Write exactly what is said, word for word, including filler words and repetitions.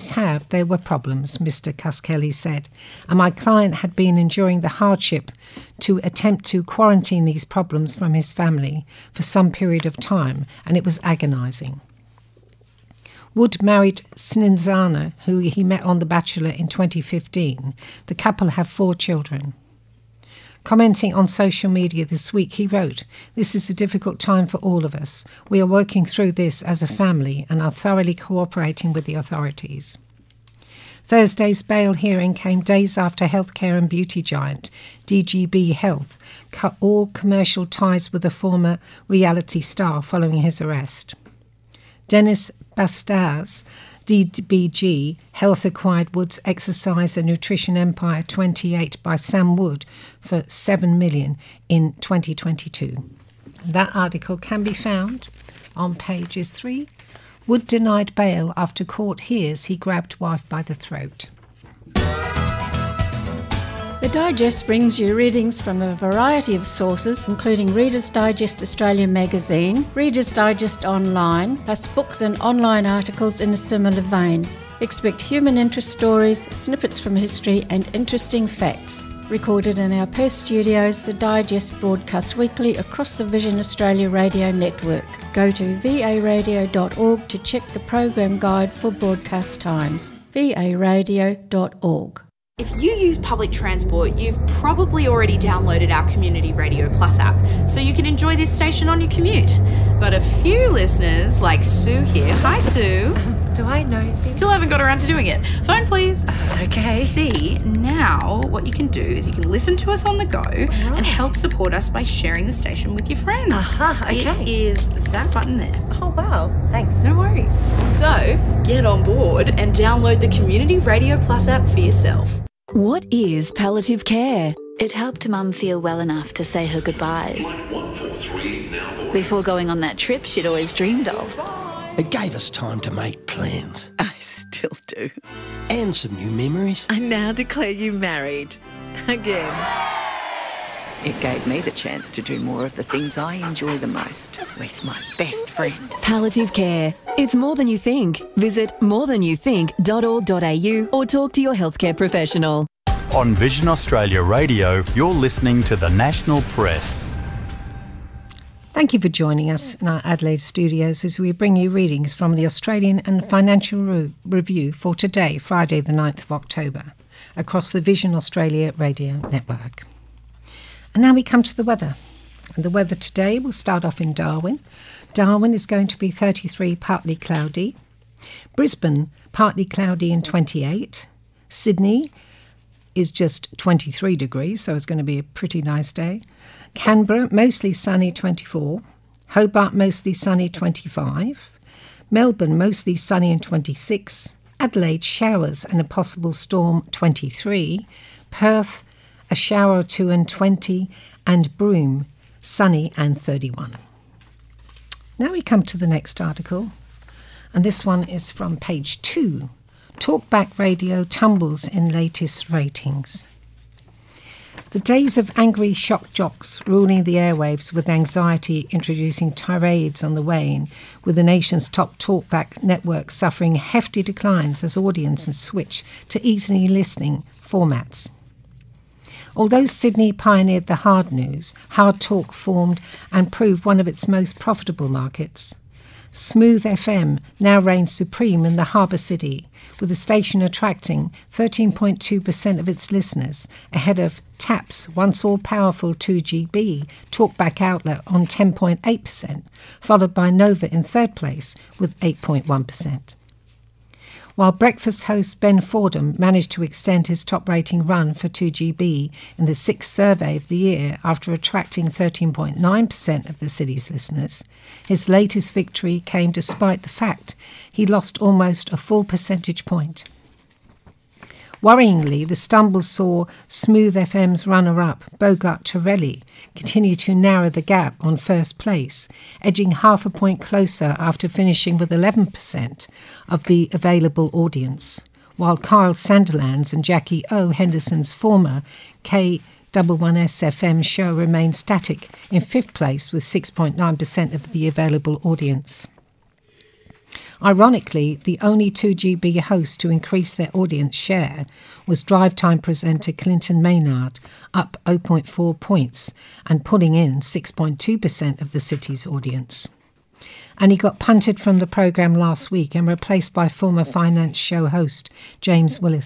always have, there were problems, Mister Cuskelly said, and my client had been enduring the hardship to attempt to quarantine these problems from his family for some period of time, and it was agonising. Wood married Snezana, who he met on The Bachelor in twenty fifteen. The couple have four children. Commenting on social media this week, he wrote, "This is a difficult time for all of us. We are working through this as a family and are thoroughly cooperating with the authorities." Thursday's bail hearing came days after healthcare and beauty giant D G B Health cut all commercial ties with a former reality star following his arrest. Dennis Bastaz, D B G Health acquired Wood's exercise and nutrition empire twenty-eight by Sam Wood for seven million dollars in twenty twenty-two. That article can be found on pages three. Wood denied bail after court hears he grabbed wife by the throat. The Digest brings you readings from a variety of sources, including Reader's Digest Australia magazine, Reader's Digest Online, plus books and online articles in a similar vein. Expect human interest stories, snippets from history, and interesting facts. Recorded in our Perth studios, the Digest broadcasts weekly across the Vision Australia radio network. Go to v a radio dot org to check the program guide for broadcast times. v a radio dot org. If you use public transport, you've probably already downloaded our Community Radio Plus app, so you can enjoy this station on your commute. But a few listeners, like Sue here, hi Sue. Um, do I know this? Still haven't got around to doing it. Phone please. Okay. See, now what you can do is you can listen to us on the go right. and help support us by sharing the station with your friends. Aha, okay. It is that button there. Oh wow, thanks. No worries. So, get on board and download the Community Radio Plus app for yourself. What is palliative care? It helped Mum feel well enough to say her goodbyes before going on that trip she'd always dreamed of. It gave us time to make plans. I still do. And some new memories. I now declare you married. Again. It gave me the chance to do more of the things I enjoy the most with my best friend. Palliative care. It's more than you think. Visit more than you think dot org dot a u or talk to your healthcare professional. On Vision Australia Radio, you're listening to the National Press. Thank you for joining us in our Adelaide studios as we bring you readings from the Australian and Financial Re- Review for today, Friday the ninth of October, across the Vision Australia radio network. And now we come to the weather. And the weather today will start off in Darwin. Darwin is going to be thirty-three, partly cloudy. Brisbane, partly cloudy and twenty-eight. Sydney is just twenty-three degrees, so it's going to be a pretty nice day. Canberra, mostly sunny, twenty-four. Hobart, mostly sunny, twenty-five. Melbourne, mostly sunny and twenty-six. Adelaide, showers and a possible storm, twenty-three. Perth, a shower or two and twenty, and Broome, sunny and thirty-one. Now we come to the next article, and this one is from page two. Talkback Radio tumbles in latest ratings. The days of angry shock jocks ruling the airwaves with anxiety introducing tirades on the wane, with the nation's top talkback network suffering hefty declines as audiences switch to easily listening formats. Although Sydney pioneered the hard news, hard talk formed and proved one of its most profitable markets. Smooth F M now reigns supreme in the harbour city, with the station attracting thirteen point two percent of its listeners, ahead of TAP's once all-powerful two G B talkback outlet on ten point eight percent, followed by Nova in third place with eight point one percent. While breakfast host Ben Fordham managed to extend his top-rating run for two G B in the sixth survey of the year after attracting thirteen point nine percent of the city's listeners, his latest victory came despite the fact he lost almost a full percentage point. Worryingly, the stumble saw Smooth F M's runner-up, Bogart Torelli, continue to narrow the gap on first place, edging half a point closer after finishing with eleven percent of the available audience, while Kyle Sandilands and Jackie O. Henderson's former K one one S F M show remained static in fifth place with six point nine percent of the available audience. Ironically, the only two G B host to increase their audience share was Drive Time presenter Clinton Maynard, up zero point four points and pulling in six point two percent of the city's audience. And he got punted from the programme last week and replaced by former finance show host James Willis.